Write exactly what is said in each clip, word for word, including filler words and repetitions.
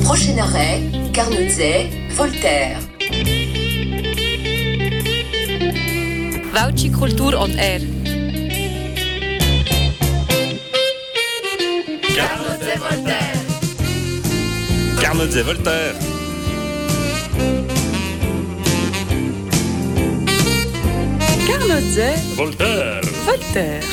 Prochain arrêt, Carnozet, Voltaire. Wouwtje-cultuur on air. Carnozet, Voltaire. Carnozet, Voltaire. Carnozet, Voltaire. Voltaire.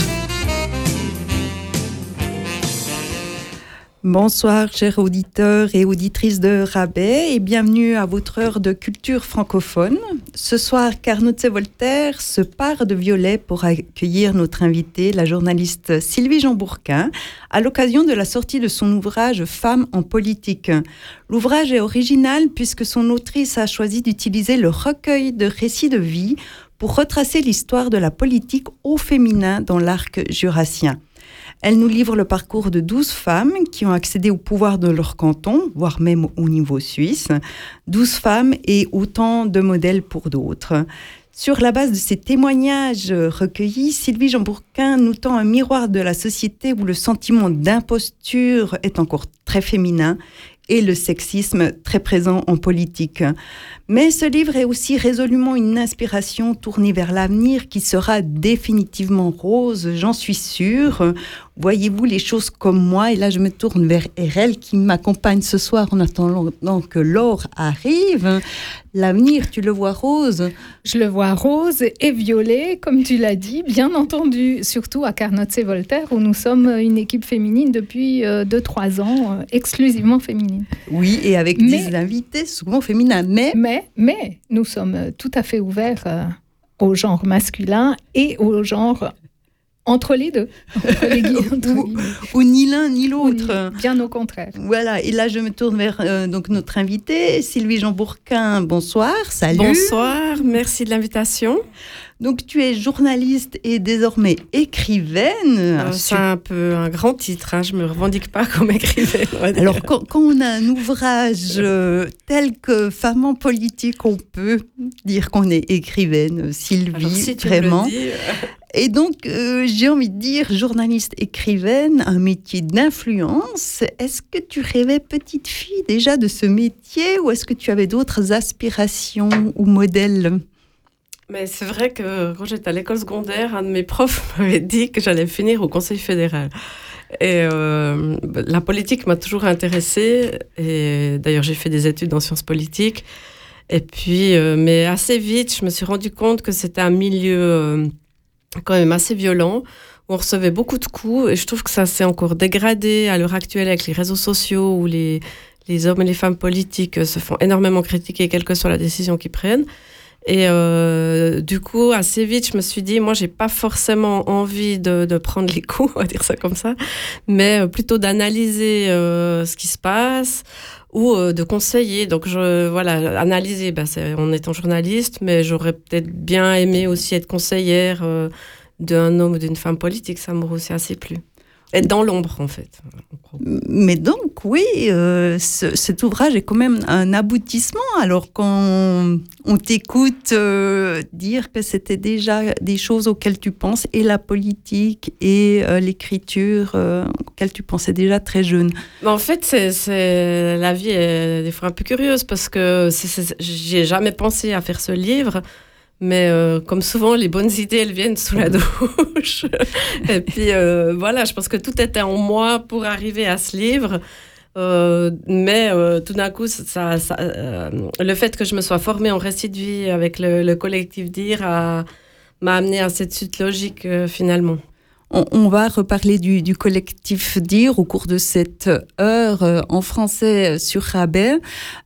Bonsoir, chers auditeurs et auditrices de Rabais, et bienvenue à votre heure de culture francophone. Ce soir, Carnozet Voltaire se pare de violet pour accueillir notre invitée, la journaliste Sylvie Jean-Bourquin, à l'occasion de la sortie de son ouvrage « Femmes en politique ». L'ouvrage est original puisque son autrice a choisi d'utiliser le recueil de récits de vie pour retracer l'histoire de la politique au féminin dans l'arc jurassien. Elle nous livre le parcours de douze femmes qui ont accédé au pouvoir de leur canton, voire même au niveau suisse. douze femmes et autant de modèles pour d'autres. Sur la base de ces témoignages recueillis, Sylvie Jean-Bourquin nous tend un miroir de la société où le sentiment d'imposture est encore très féminin et le sexisme très présent en politique. Mais ce livre est aussi résolument une inspiration tournée vers l'avenir qui sera définitivement rose, j'en suis sûre. Voyez-vous les choses comme moi? Et là, je me tourne vers R L qui m'accompagne ce soir en attendant que Laure arrive. L'avenir, tu le vois rose? Je le vois rose et violet, comme tu l'as dit, bien entendu, surtout à Carnozet Voltaire, où nous sommes une équipe féminine depuis deux trois ans, euh, exclusivement féminine. Oui, et avec mais, des invités souvent féminins. Mais... mais, mais nous sommes tout à fait ouverts euh, au genre masculin et au genre... entre les deux, entre les guillemets, entre ou, ou ni l'un ni l'autre. Ni, bien au contraire. Voilà, et là je me tourne vers euh, donc notre invitée, Sylvie Jean-Bourquin. Bonsoir, salut. Bonsoir, merci de l'invitation. Donc tu es journaliste et désormais écrivaine. Euh, c'est un peu un grand titre, hein, je ne me revendique pas comme écrivaine. Alors quand, quand on a un ouvrage euh, tel que Femmes en politique, on peut dire qu'on est écrivaine, Sylvie, alors, si tu vraiment. Me le dis, euh... Et donc, euh, j'ai envie de dire, journaliste écrivaine, un métier d'influence. Est-ce que tu rêvais petite fille déjà de ce métier ou est-ce que tu avais d'autres aspirations ou modèles ? Mais c'est vrai que quand j'étais à l'école secondaire, un de mes profs m'avait dit que j'allais finir au Conseil fédéral. Et euh, la politique m'a toujours intéressée. Et d'ailleurs, j'ai fait des études en sciences politiques. Et puis, euh, mais assez vite, je me suis rendu compte que c'était un milieu... Euh, quand même assez violent, où on recevait beaucoup de coups, et je trouve que ça s'est encore dégradé à l'heure actuelle avec les réseaux sociaux, où les, les hommes et les femmes politiques se font énormément critiquer, quelle que soit la décision qu'ils prennent. Et euh, du coup, assez vite, je me suis dit, moi, j'ai pas forcément envie de, de prendre les coups, on va dire ça comme ça, mais plutôt d'analyser euh, ce qui se passe, ou euh, de conseiller. Donc, je, voilà, analyser, ben, c'est, en étant journaliste, mais j'aurais peut-être bien aimé aussi être conseillère euh, d'un homme ou d'une femme politique. Ça m'aurait aussi assez plu. Être dans l'ombre, en fait. Mais donc, oui, euh, ce, cet ouvrage est quand même un aboutissement. Alors, quand on t'écoute euh, dire que c'était déjà des choses auxquelles tu penses, et la politique, et euh, l'écriture, euh, auxquelles tu pensais déjà très jeune. Mais en fait, c'est, c'est, la vie est des fois un peu curieuse, parce que c'est, c'est, j'ai jamais pensé à faire ce livre. Mais euh, comme souvent, les bonnes idées, elles viennent sous la douche. Et puis, euh, voilà, je pense que tout était en moi pour arriver à ce livre. Euh, mais euh, tout d'un coup, ça, ça, euh, le fait que je me sois formée en récit de vie avec le, le collectif Dire a, m'a amenée à cette suite logique, euh, finalement. On, on va reparler du, du collectif Dire au cours de cette heure euh, en français sur Rabais.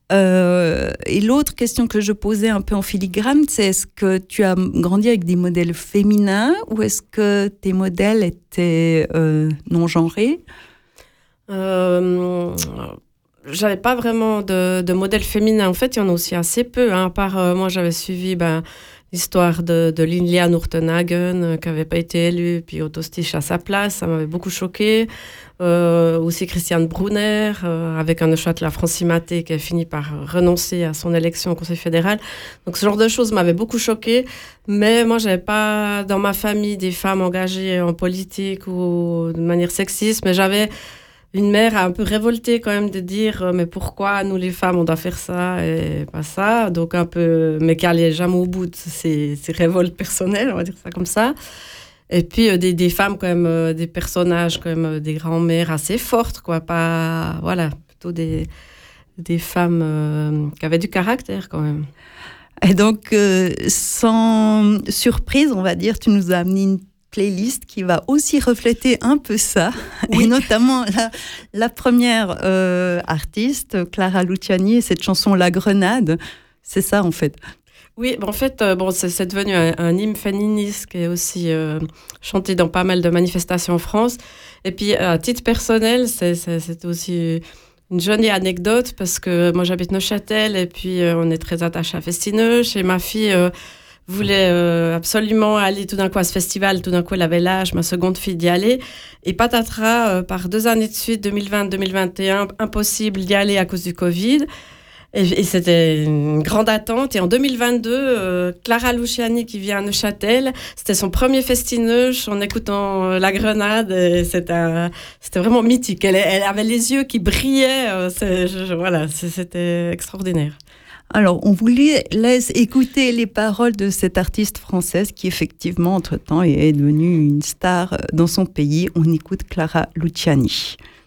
Euh, et l'autre question que je posais un peu en filigrane, c'est est-ce que tu as grandi avec des modèles féminins ou est-ce que tes modèles étaient euh, non-genrés ? euh, J'avais pas vraiment de, de modèle féminin. En fait, il y en a aussi assez peu. Hein. À part, euh, moi, j'avais suivi... Ben, l'histoire de, de Liliane Urtenhagen, euh, qui n'avait pas été élue, puis Otto Stich à sa place, ça m'avait beaucoup choquée. Euh, aussi Christiane Brunner, euh, avec un Neuchâtel Francimaté qui a fini par renoncer à son élection au Conseil fédéral. Donc ce genre de choses m'avait beaucoup choquée, mais moi, je n'avais pas dans ma famille des femmes engagées en politique ou de manière sexiste, mais j'avais une mère un peu révoltée quand même de dire mais pourquoi nous les femmes on doit faire ça et pas ça, donc un peu, mais qu'elle n'est jamais au bout de ses, ses révoltes personnelles, on va dire ça comme ça. Et puis euh, des, des femmes quand même, euh, des personnages quand même, euh, des grands-mères assez fortes, quoi, pas, voilà, plutôt des, des femmes euh, qui avaient du caractère quand même. Et donc, euh, sans surprise, on va dire, tu nous as amené une playlist qui va aussi refléter un peu ça, oui. Et notamment la, la première euh, artiste, Clara Luciani, et cette chanson La Grenade, c'est ça en fait. Oui, en fait, euh, bon, c'est, c'est devenu un, un hymne féministe qui est aussi euh, chanté dans pas mal de manifestations en France. Et puis, à titre personnel, c'est, c'est, c'est aussi une jolie anecdote parce que moi, j'habite Neuchâtel et puis euh, on est très attachés à Festineuch et ma fille euh, voulait euh, absolument aller tout d'un coup à ce festival. Tout d'un coup, elle avait l'âge, ma seconde fille, d'y aller. Et patatras, euh, par deux années de suite, deux mille vingt deux mille vingt et un, impossible d'y aller à cause du Covid. Et, et c'était une grande attente. Et en deux mille vingt-deux, euh, Clara Luciani, qui vient à Neuchâtel, c'était son premier Festineuch en écoutant euh, La Grenade. Et c'était, un, c'était vraiment mythique. Elle, elle avait les yeux qui brillaient. Euh, c'est, je, voilà, c'est, c'était extraordinaire. Alors, on vous laisse écouter les paroles de cette artiste française qui, effectivement, entre-temps, est devenue une star dans son pays. On écoute Clara Luciani.